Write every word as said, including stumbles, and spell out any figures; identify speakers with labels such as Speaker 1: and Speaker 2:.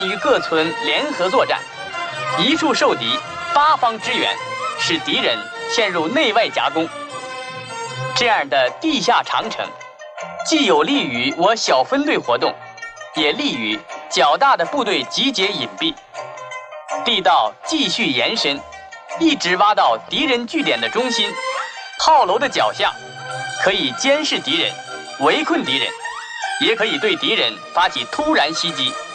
Speaker 1: 与各村联合作战，一处受敌，八方支援，使敌人陷入内外夹攻。这样的地下长城，既有利于我小分队活动，也利于较大的部队集结隐蔽。地道继续延伸，一直挖到敌人据点的中心，炮楼的脚下，可以监视敌人，围困敌人，也可以对敌人发起突然袭击。